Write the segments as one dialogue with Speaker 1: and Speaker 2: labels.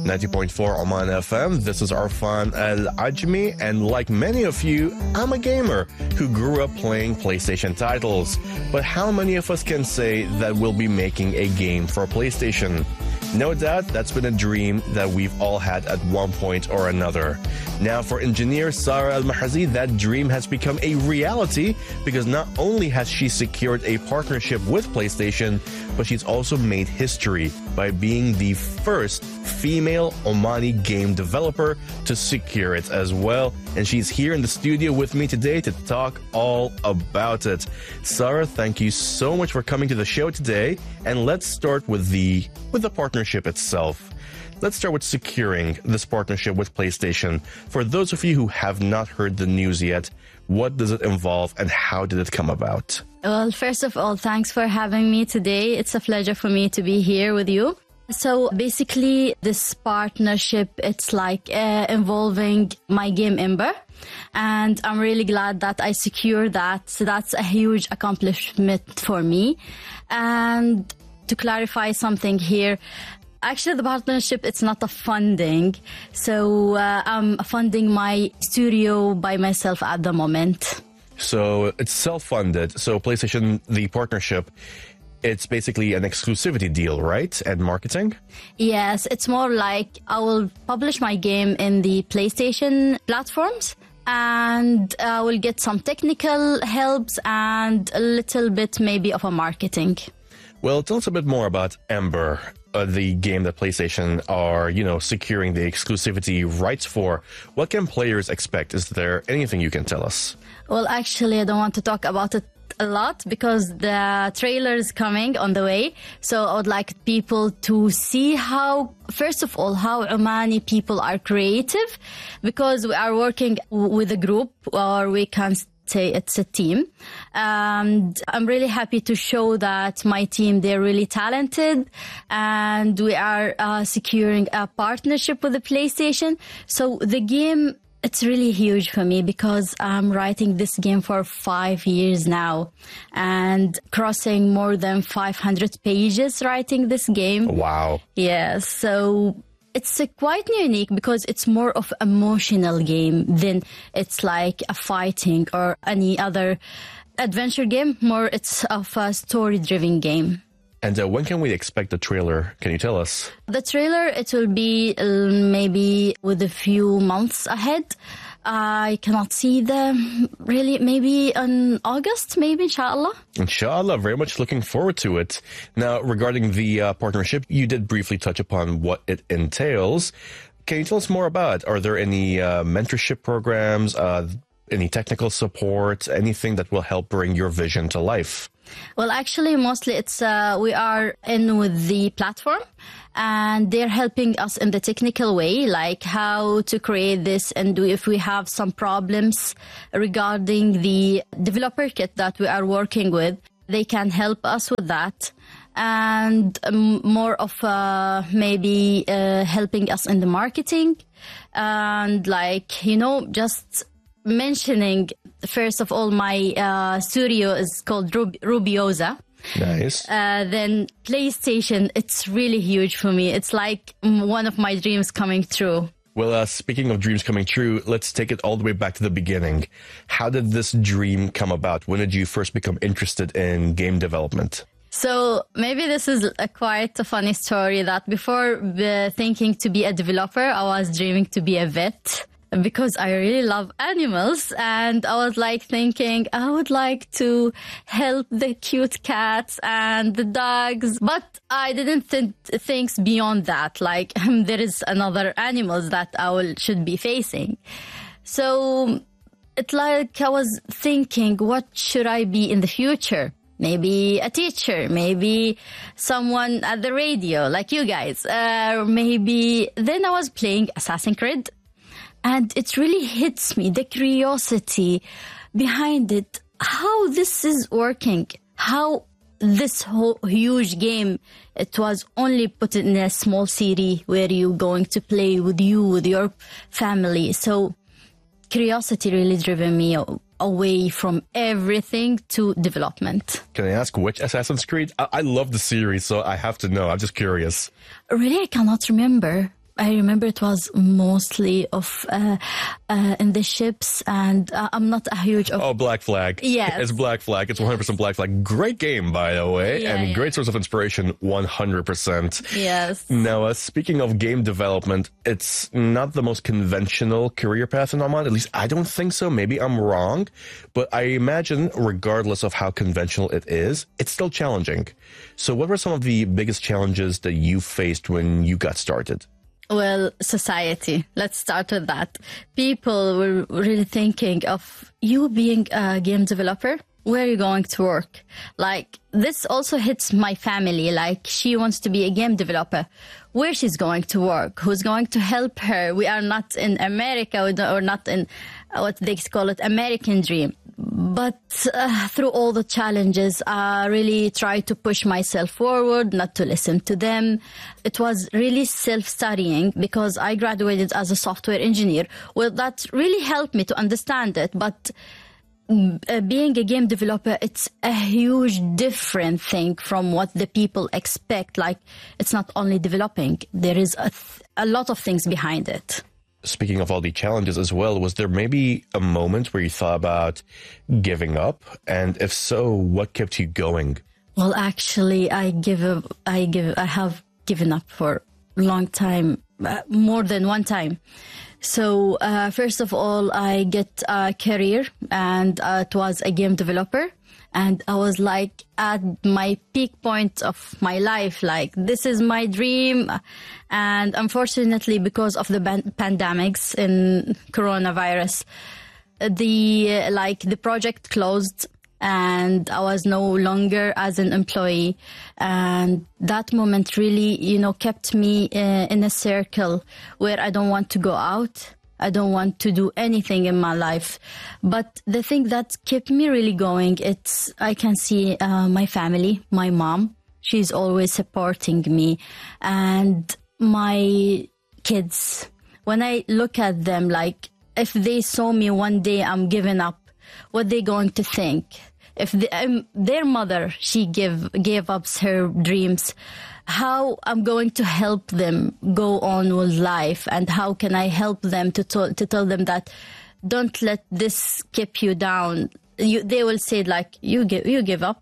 Speaker 1: 90.4 Oman FM. This is Arfan Al Ajmi, and like many of you, I'm a gamer who grew up playing PlayStation titles. But how many of us can say that we'll be making a game for PlayStation? No doubt that's been a dream that we've all had at one point or another. Now, for engineer Sarah Al-Mahazi, that dream has become a reality because not only has she secured a partnership with PlayStation, but she's also made history by being the first female Omani game developer to secure it as well. And she's here in the studio with me today to talk all about it. Sarah, thank you so much for coming to the show today. And let's start with the partnership itself. Let's start with securing this partnership with PlayStation. For those of you who have not heard the news yet, what does it involve and how did it come about?
Speaker 2: Well, first of all, thanks for having me today. It's a pleasure for me to be here with you. So basically, this partnership, it's like involving my game Ember. And I'm really glad that I secured that. So that's a huge accomplishment for me. And to clarify something here, actually, the partnership, it's not a funding. So I'm funding my studio by myself at the moment.
Speaker 1: So it's self-funded. So PlayStation, the partnership, it's basically an exclusivity deal, right? And marketing?
Speaker 2: Yes, it's more like I will publish my game in the PlayStation platforms. And I will get some technical helps and a little bit maybe of a marketing.
Speaker 1: Well, tell us a bit more about Ember, the game that PlayStation are, securing the exclusivity rights for. What can players expect? Is there anything you can tell us?
Speaker 2: Well, actually, I don't want to talk about it a lot because the trailer is coming on the way. So I would like people to see how, first of all, how Omani people are creative, because we are working with a group, or we can say it's a team. And I'm really happy to show that my team, they're really talented, and we are securing a partnership with the PlayStation. So the game, it's really huge for me because I'm writing this game for 5 years now and crossing more than 500 pages writing this game.
Speaker 1: Wow.
Speaker 2: Yes. So it's quite unique because it's more of emotional game than it's like a fighting or any other adventure game. More it's of a story-driven game.
Speaker 1: And when can we expect the trailer? Can you tell us?
Speaker 2: The trailer, it will be maybe with a few months ahead. I cannot see them really, maybe in August, maybe, inshallah.
Speaker 1: Inshallah, very much looking forward to it. Now, regarding the partnership, you did briefly touch upon what it entails. Can you tell us more about it? Are there any mentorship programs, any technical support, anything that will help bring your vision to life?
Speaker 2: Well, actually, mostly it's we are in with the platform, and they're helping us in the technical way, like how to create this, and if we have some problems regarding the developer kit that we are working with, they can help us with that. And more of maybe helping us in the marketing, and just mentioning, first of all, my studio is called Rubiosa.
Speaker 1: Nice.
Speaker 2: Then PlayStation, it's really huge for me. It's like one of my dreams coming true.
Speaker 1: Well, speaking of dreams coming true, let's take it all the way back to the beginning. How did this dream come about? When did you first become interested in game development?
Speaker 2: So maybe this is quite a funny story that before thinking to be a developer, I was dreaming to be a vet, because I really love animals, and I was like thinking I would like to help the cute cats and the dogs, but I didn't think things beyond that, like there is another animals that I should be facing. So it's like I was thinking, what should I be in the future? Maybe a teacher, maybe someone at the radio like you guys, maybe then I was playing Assassin's Creed. And it really hits me, the curiosity behind it, how this is working, how this whole huge game, it was only put in a small city where you're going to play with your family. So curiosity really driven me away from everything to development.
Speaker 1: Can I ask which Assassin's Creed? I love the series, so I have to know. I'm just curious.
Speaker 2: Really, I cannot remember. I remember it was mostly of in the ships, and I'm not a huge...
Speaker 1: Oh, Black Flag.
Speaker 2: Yes.
Speaker 1: It's Black Flag. It's 100% Black Flag. Great game, by the way,
Speaker 2: Yeah,
Speaker 1: and
Speaker 2: yeah.
Speaker 1: great source of inspiration, 100%.
Speaker 2: Yes.
Speaker 1: Now, speaking of game development, it's not the most conventional career path in Oman. At least I don't think so. Maybe I'm wrong. But I imagine, regardless of how conventional it is, it's still challenging. So what were some of the biggest challenges that you faced when you got started?
Speaker 2: Well, society. Let's start with that. People were really thinking of you being a game developer. Where are you going to work? Like, this also hits my family. Like, she wants to be a game developer. Where she's going to work? Who's going to help her? We are not in America or not in what they call it, American dream. But through all the challenges, I really tried to push myself forward, not to listen to them. It was really self-studying because I graduated as a software engineer. Well, that really helped me to understand it. But being a game developer, it's a huge different thing from what the people expect. Like, it's not only developing. There is a lot of things behind it.
Speaker 1: Speaking of all the challenges as well, was there maybe a moment where you thought about giving up? And if so, what kept you going?
Speaker 2: Well, actually, I have given up for a long time, more than one time. So, first of all, I get a career, and it was a game developer. And I was like at my peak point of my life, like this is my dream. And unfortunately, because of the pandemics in coronavirus, the project closed and I was no longer as an employee. And that moment really, kept me in a circle where I don't want to go out. I don't want to do anything in my life. But the thing that kept me really going, I can see my family, my mom. She's always supporting me. And my kids, when I look at them, like if they saw me one day I'm giving up, what they going to think? If their mother, she gave up her dreams, how I'm going to help them go on with life, and how can I help them to tell them that don't let this keep you down. They will say like you give up.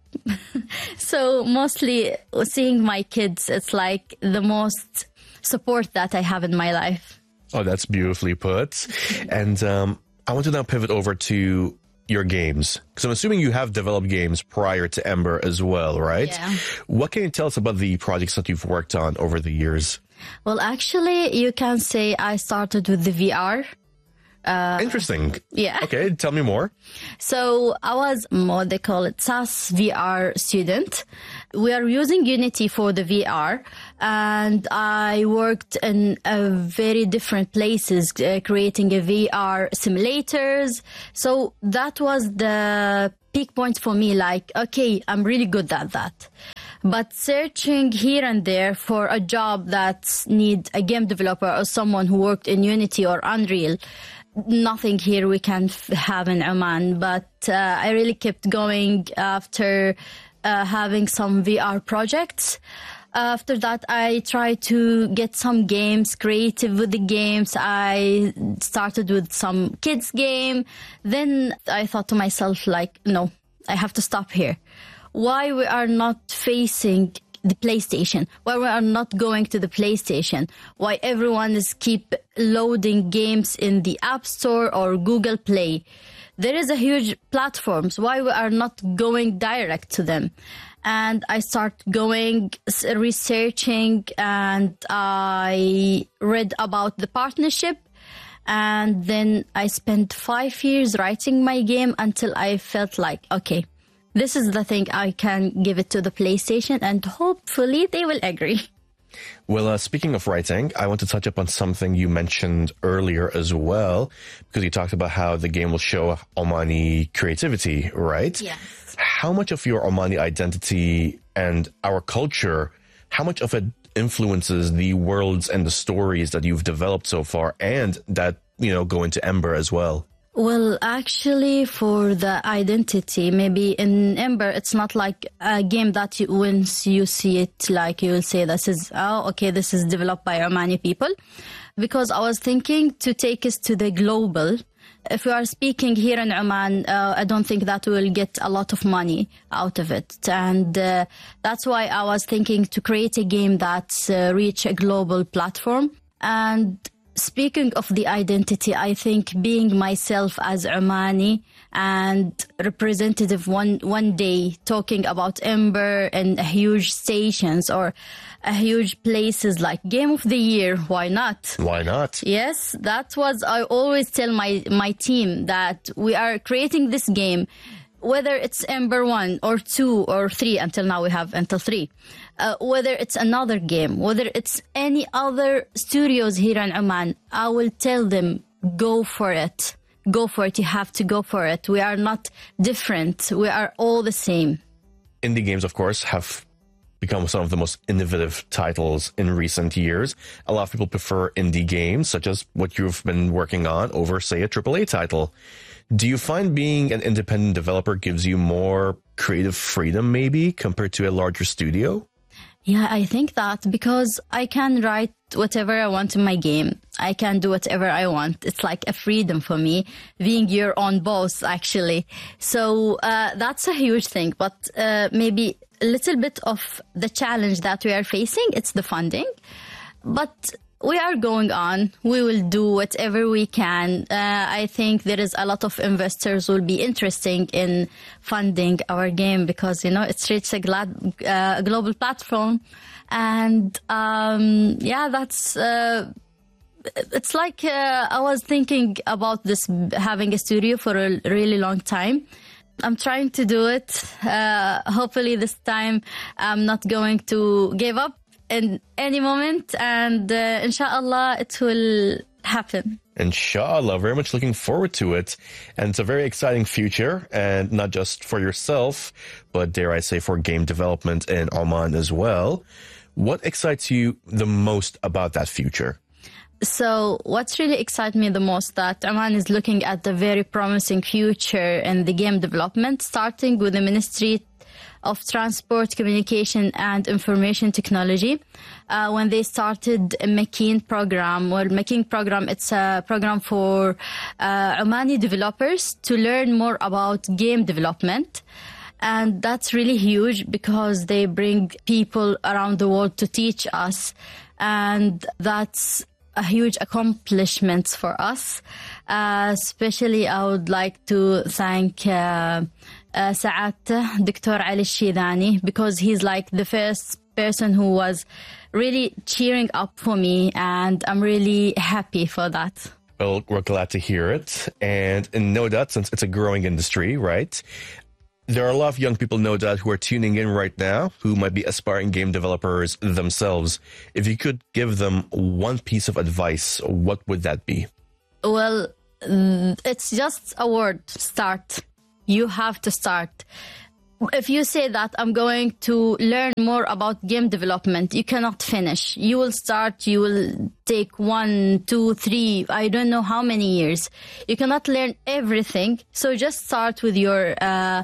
Speaker 2: So mostly seeing my kids, it's like the most support that I have in my life.
Speaker 1: Oh, that's beautifully put. And I want to now pivot over to your games, because I'm assuming you have developed games prior to Ember as well, right?
Speaker 2: Yeah.
Speaker 1: What can you tell us about the projects that you've worked on over the years?
Speaker 2: Well, actually, you can say I started with the VR.
Speaker 1: Interesting.
Speaker 2: Yeah.
Speaker 1: Okay, tell me more.
Speaker 2: So I was what they call it SAS VR student. We are using Unity for the VR, and I worked in very different places, creating a VR simulators. So that was the peak point for me. Like, okay, I'm really good at that. But searching here and there for a job that need a game developer or someone who worked in Unity or Unreal, nothing here we can have in Oman. But I really kept going after having some VR projects. After that, I tried to get some games, creative with the games. I started with some kids game. Then I thought to myself, like, no, I have to stop here. Why we are not facing the PlayStation? Why we are not going to the PlayStation? Why everyone is keep loading games in the App Store or Google Play? There is a huge platforms. Why we are not going direct to them? And I start going researching, and I read about the partnership. And then I spent 5 years writing my game until I felt like, okay, this is the thing, I can give it to the PlayStation, and hopefully they will agree.
Speaker 1: Well, speaking of writing, I want to touch up on something you mentioned earlier as well, because you talked about how the game will show Omani creativity, right?
Speaker 2: Yes.
Speaker 1: How much of your Omani identity and our culture, how much of it influences the worlds and the stories that you've developed so far and that, go into Ember as well?
Speaker 2: Well, actually, for the identity, maybe in Ember, it's not like a game that once you see it, like you will say, this is developed by Omani people. Because I was thinking to take us to the global. If we are speaking here in Oman, I don't think that we will get a lot of money out of it. And that's why I was thinking to create a game that's reach a global platform. And speaking of the identity, I think being myself as Omani and representative one day talking about Ember and huge stations or huge places like Game of the Year, why not?
Speaker 1: Why not?
Speaker 2: Yes, that was, I always tell my team that we are creating this game, whether it's Ember 1 or 2 or 3, until now we have until 3. Whether it's another game, whether it's any other studios here in Oman, I will tell them, go for it. Go for it. You have to go for it. We are not different. We are all the same.
Speaker 1: Indie games, of course, have become some of the most innovative titles in recent years. A lot of people prefer indie games, such as what you've been working on, over, say, a AAA title. Do you find being an independent developer gives you more creative freedom, maybe, compared to a larger studio?
Speaker 2: Yeah, I think that because I can write whatever I want in my game. I can do whatever I want. It's like a freedom for me, being your own boss, actually. So that's a huge thing. But maybe a little bit of the challenge that we are facing, it's the funding. But we are going on. We will do whatever we can. I think there is a lot of investors who will be interested in funding our game because, it's reached a global platform. And that's... it's like I was thinking about this, having a studio for a really long time. I'm trying to do it. Hopefully this time I'm not going to give up in any moment, and inshallah it will happen.
Speaker 1: Inshallah, very much looking forward to it. And it's a very exciting future, and not just for yourself, but dare I say for game development in Oman as well. What excites you the most about that future?
Speaker 2: So what's really excites me the most, that Oman is looking at the very promising future in the game development, starting with the Ministry of Transport, Communication and Information Technology. When they started a Makin program. Well, Makin program, it's a program for Omani developers to learn more about game development. And that's really huge because they bring people around the world to teach us. And that's a huge accomplishment for us. Especially, I would like to thank Sa'adat, Dr. Ali Shidani, because he's like the first person who was really cheering up for me, and I'm really happy for that.
Speaker 1: Well, we're glad to hear it. And no doubt, since it's a growing industry, right? There are a lot of young people, no doubt, who are tuning in right now who might be aspiring game developers themselves. If you could give them one piece of advice, what would that be?
Speaker 2: Well, it's just a word: start. You have to start. If you say that I'm going to learn more about game development, you cannot finish. You will start, you will take 1, 2, 3, I don't know how many years. You cannot learn everything. So just start with your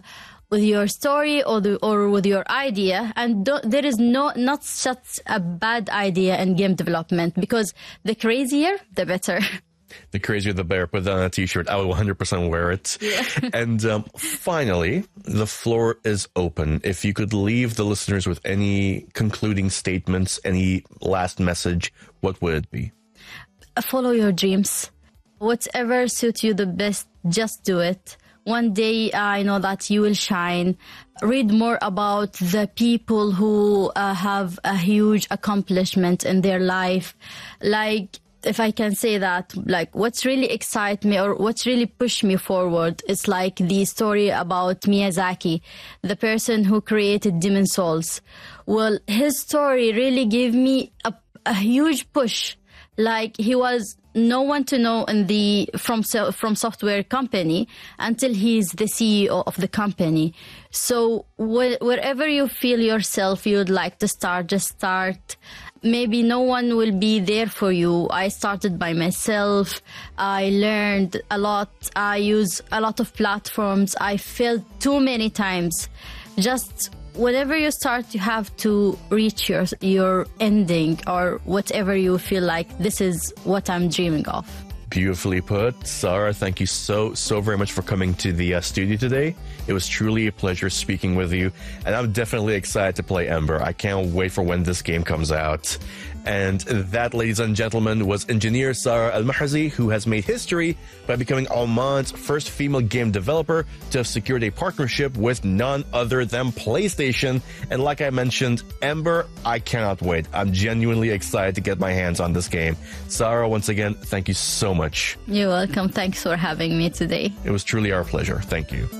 Speaker 2: story or with your idea. And there is not such a bad idea in game development, because the crazier, the better.
Speaker 1: The crazier, the better. Put that on a t-shirt. I will 100% wear it. Yeah. And finally, the floor is open. If you could leave the listeners with any concluding statements, any last message, what would it be?
Speaker 2: Follow your dreams. Whatever suits you the best, just do it. One day, I know that you will shine. Read more about the people who have a huge accomplishment in their life. Like, if I can say that, like, what's really excites me or what's really pushed me forward is like the story about Miyazaki, the person who created Demon's Souls. Well, his story really gave me a huge push. Like, he was no one to know in from software company until he's the CEO of the company. So wherever you feel yourself, you would like to start, just start. maybe no one will be there for you. I started by myself. I learned a lot. I use a lot of platforms. I failed too many times. Just whenever you start, you have to reach your ending, or whatever you feel like this is what I'm dreaming of.
Speaker 1: Beautifully put. Sarah, thank you so very much for coming to the studio today. It was truly a pleasure speaking with you, and I'm definitely excited to play Ember. I can't wait for when this game comes out. And that, ladies and gentlemen, was engineer Sarah Al-Mahazi, who has made history by becoming Oman's first female game developer to have secured a partnership with none other than PlayStation. And like I mentioned, Ember, I cannot wait. I'm genuinely excited to get my hands on this game. Sarah, once again, thank you so much.
Speaker 2: You're welcome. Thanks for having me today.
Speaker 1: It was truly our pleasure. Thank you.